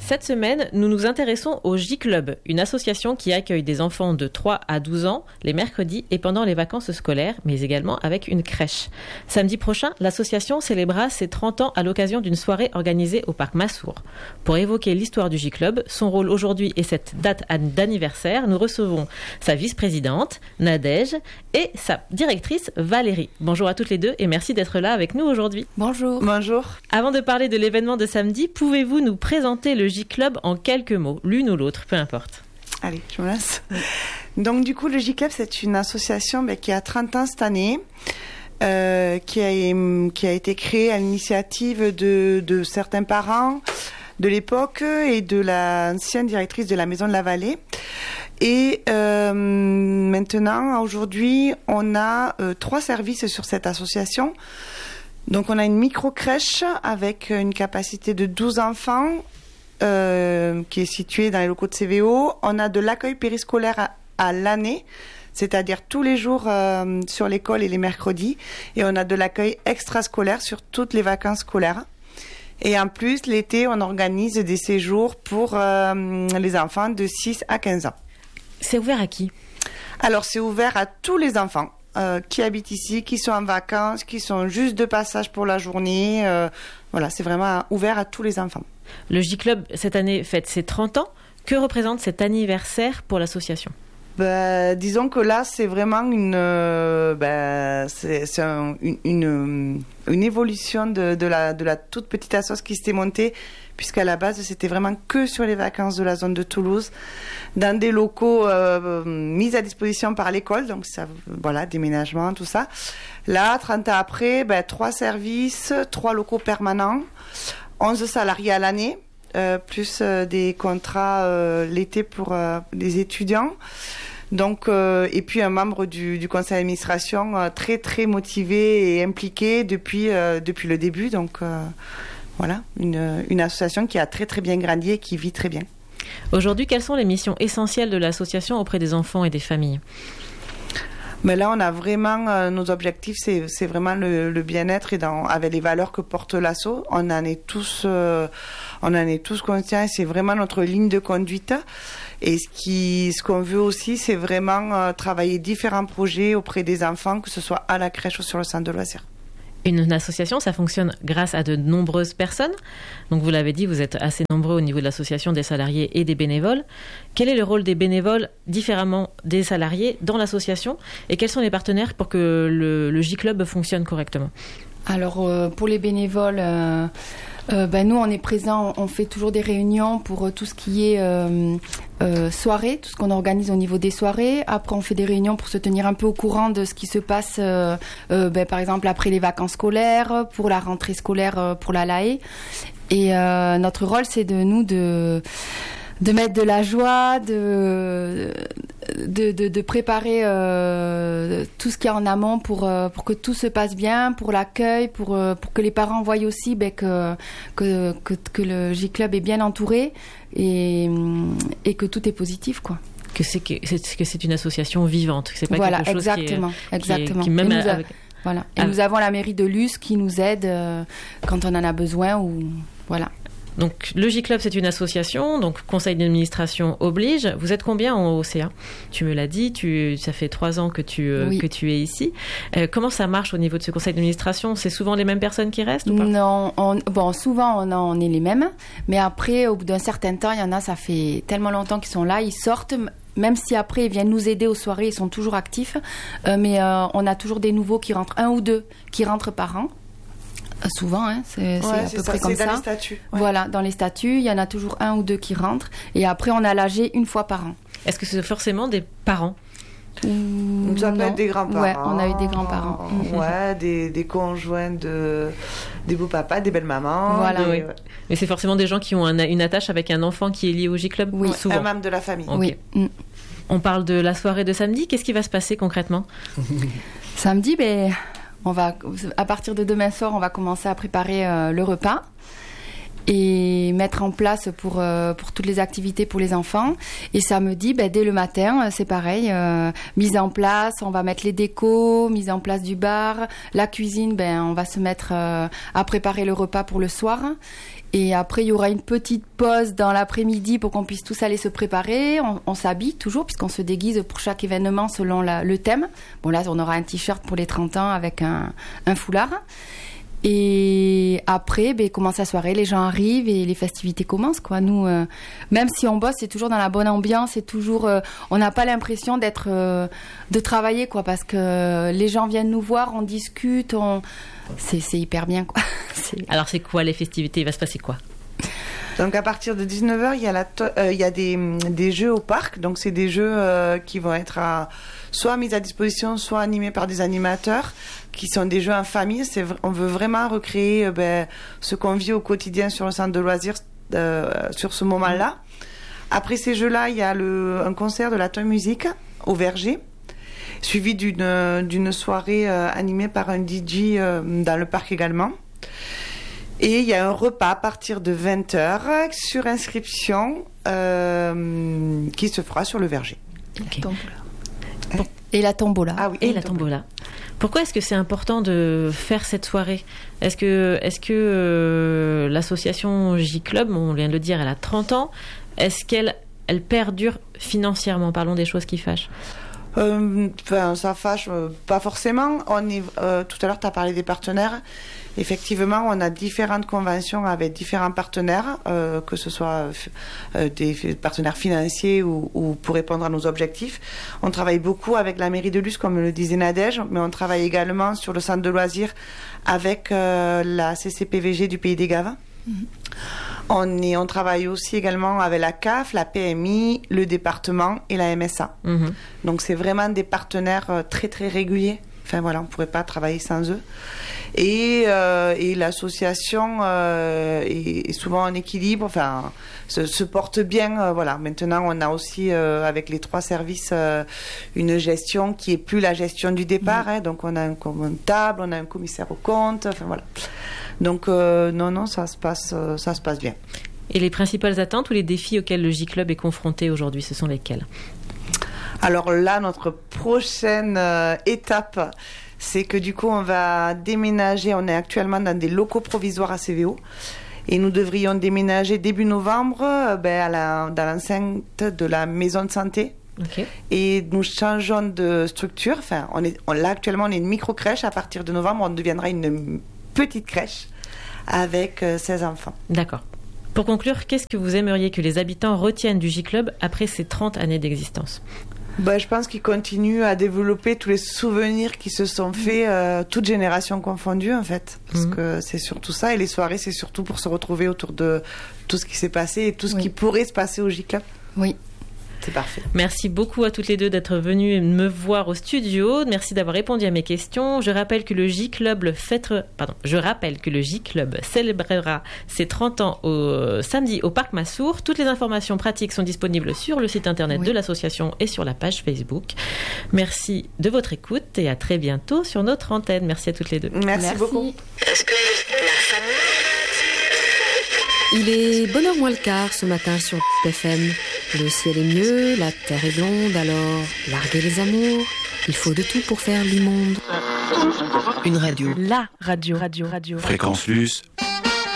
Cette semaine, nous nous intéressons au J-Club, une association qui accueille des enfants de 3 à 12 ans les mercredis et pendant les vacances scolaires, mais également avec une crèche. Samedi prochain, l'association célébrera ses 30 ans à l'occasion d'une soirée organisée au parc Massour. Pour évoquer l'histoire du J-Club, son rôle aujourd'hui et cette date d'anniversaire, nous recevons sa vice-présidente, Nadège, et sa directrice, Valérie. Bonjour à toutes les deux et merci d'être là avec nous aujourd'hui. Bonjour. Bonjour. Avant de parler de l'événement de samedi, pouvez-vous nous présenter le J-Club en quelques mots, l'une ou l'autre, peu importe. Allez, je me laisse. Donc du coup, le J-Club, c'est une association qui a 30 ans cette année, qui a été créée à l'initiative de certains parents de l'époque et de l'ancienne directrice de la Maison de la Vallée. Et maintenant, aujourd'hui, on a 3 services sur cette association. Donc on a une micro-crèche avec une capacité de 12 enfants qui est située dans les locaux de CVO. On a de l'accueil périscolaire à l'année, c'est-à-dire tous les jours sur l'école et les mercredis. Et on a de l'accueil extrascolaire sur toutes les vacances scolaires. Et en plus, l'été, on organise des séjours pour les enfants de 6 à 15 ans. C'est ouvert à qui ? Alors, c'est ouvert à tous les enfants qui habitent ici, qui sont en vacances, qui sont juste de passage pour la journée. Voilà, c'est vraiment ouvert à tous les enfants. Le J-Club, cette année, fête ses 30 ans. Que représente cet anniversaire pour l'association ? Disons que là, c'est vraiment une évolution de la toute petite association qui s'était montée, puisqu'à la base, c'était vraiment que sur les vacances de la zone de Toulouse, dans des locaux mis à disposition par l'école, donc ça, voilà, déménagement, tout ça. Là, 30 ans après, 3 services, 3 locaux permanents, 11 salariés à l'année, plus des contrats l'été pour les étudiants. Donc, et puis un membre du conseil d'administration très très motivé et impliqué depuis le début. Donc voilà, une association qui a très très bien grandi et qui vit très bien. Aujourd'hui, quelles sont les missions essentielles de l'association auprès des enfants et des familles ? Mais là, on a vraiment nos objectifs, c'est vraiment le bien-être et avec les valeurs que porte l'asso. On en est tous conscients et c'est vraiment notre ligne de conduite. Et ce qu'on veut aussi, c'est vraiment travailler différents projets auprès des enfants, que ce soit à la crèche ou sur le centre de loisirs. Une association, ça fonctionne grâce à de nombreuses personnes. Donc vous l'avez dit, vous êtes assez nombreux au niveau de l'association, des salariés et des bénévoles. Quel est le rôle des bénévoles, différemment des salariés, dans l'association ? Et quels sont les partenaires pour que le J-Club fonctionne correctement ? Alors, pour les bénévoles, nous, on est présents, on fait toujours des réunions pour tout ce qui est soirée, tout ce qu'on organise au niveau des soirées. Après, on fait des réunions pour se tenir un peu au courant de ce qui se passe, par exemple, après les vacances scolaires, pour la rentrée scolaire, pour la LAE. Et notre rôle, c'est de mettre de la joie, de préparer tout ce qu'il y a en amont pour que tout se passe bien, pour l'accueil, pour que les parents voient aussi que le J-Club est bien entouré et que tout est positif, quoi. Que c'est une association vivante, que c'est pas voilà, quelque chose exactement. Qui même voilà. Et nous avons la mairie de Luce qui nous aide quand on en a besoin ou voilà. Donc, le J-Club, c'est une association, donc conseil d'administration oblige. Vous êtes combien au CA ? Tu me l'as dit, ça fait 3 ans que tu es ici. Comment ça marche au niveau de ce conseil d'administration ? C'est souvent les mêmes personnes qui restent ou pas ? Non, souvent on est les mêmes, mais après, au bout d'un certain temps, il y en a, ça fait tellement longtemps qu'ils sont là, ils sortent. Même si après ils viennent nous aider aux soirées, ils sont toujours actifs, mais on a toujours des nouveaux qui rentrent, 1 ou 2 qui rentrent par an. Souvent, c'est à peu près comme ça. C'est dans les statuts. Ouais. Voilà, dans les statuts, il y en a toujours 1 ou 2 qui rentrent. Et après, on a l'AG 1 fois par an. Est-ce que c'est forcément des parents ? Ça peut être des grands-parents. Ouais, on a eu des grands-parents. Ouais, des conjoints des beaux-papas, des belles-mamans. Voilà. Oui. Mais c'est forcément des gens qui ont une attache avec un enfant qui est lié au J-Club ? Oui, souvent. Un membre de la famille. Okay. Oui. On parle de la soirée de samedi. Qu'est-ce qui va se passer concrètement ? Samedi, à partir de demain soir, on va commencer à préparer le repas et mettre en place pour toutes les activités pour les enfants. Et samedi, dès le matin, c'est pareil, mise en place, on va mettre les décos, mise en place du bar, la cuisine, on va se mettre à préparer le repas pour le soir. Et après, il y aura une petite pause dans l'après-midi pour qu'on puisse tous aller se préparer. On s'habille toujours, puisqu'on se déguise pour chaque événement selon le thème. Bon, là, on aura un t-shirt pour les 30 ans avec un foulard. Et après, commence la soirée, les gens arrivent et les festivités commencent, quoi. Nous, même si on bosse, c'est toujours dans la bonne ambiance, c'est toujours, on n'a pas l'impression de travailler, quoi, parce que les gens viennent nous voir, on discute, c'est hyper bien, quoi. Alors, c'est quoi les festivités? Il va se passer quoi? Donc à partir de 19h, il y a des jeux au parc. Donc c'est des jeux qui vont être soit mis à disposition, soit animés par des animateurs, qui sont des jeux en famille. On veut vraiment recréer ce qu'on vit au quotidien sur le centre de loisirs sur ce moment-là. Après ces jeux-là, il y a un concert de la Toy Music au Verger, suivi d'une soirée animée par un DJ dans le parc également. Et il y a un repas à partir de 20h sur inscription qui se fera sur le Verger. Okay. Et la tombola. Ah oui, et la tombola. Pourquoi est-ce que c'est important de faire cette soirée? Est-ce que l'association J-Club, on vient de le dire, elle a 30 ans, est-ce qu'elle perdure financièrement? Parlons des choses qui fâchent. Ça fâche pas forcément. Tout à l'heure, tu as parlé des partenaires. Effectivement, on a différentes conventions avec différents partenaires, que ce soit des partenaires financiers ou pour répondre à nos objectifs. On travaille beaucoup avec la mairie de Luz, comme le disait Nadège, mais on travaille également sur le centre de loisirs avec la CCPVG du Pays des Gaves. Mm-hmm. On travaille aussi également avec la CAF, la PMI, le département et la MSA. Mm-hmm. Donc c'est vraiment des partenaires très très réguliers. Enfin voilà, on ne pourrait pas travailler sans eux. Et l'association est souvent en équilibre, enfin se porte bien. Voilà. Maintenant, on a aussi avec les 3 services une gestion qui est plus la gestion du départ. Hein, donc on a un comptable, on a un commissaire aux comptes. Enfin voilà. Donc non, ça se passe bien. Et les principales attentes ou les défis auxquels le J-Club est confronté aujourd'hui, ce sont lesquels? Alors là, notre prochaine étape, c'est que du coup, on va déménager. On est actuellement dans des locaux provisoires à CVO. Et nous devrions déménager début novembre dans l'enceinte de la maison de santé. Okay. Et nous changeons de structure. Enfin, là, actuellement, on est une micro-crèche. À partir de novembre, on deviendra une petite crèche avec 16 enfants. D'accord. Pour conclure, qu'est-ce que vous aimeriez que les habitants retiennent du J-Club après ces 30 années d'existence? Je pense qu'ils continuent à développer tous les souvenirs qui se sont faits, toutes générations confondues, en fait. Parce que c'est surtout ça. Et les soirées, c'est surtout pour se retrouver autour de tout ce qui s'est passé et tout ce qui pourrait se passer au J-Club. Oui. C'est parfait. Merci beaucoup à toutes les deux d'être venues me voir au studio. Merci d'avoir répondu à mes questions. Je rappelle que le J-Club célébrera ses 30 ans samedi au Parc Massour. Toutes les informations pratiques sont disponibles sur le site internet de l'association et sur la page Facebook. Merci de votre écoute et à très bientôt sur notre antenne. Merci à toutes les deux. Merci beaucoup. Il est bonne heure moins le quart ce matin sur FM. Le ciel est mieux, la terre est blonde, alors larguez les amours. Il faut de tout pour faire l'immonde. Une radio. La radio. Fréquence Plus.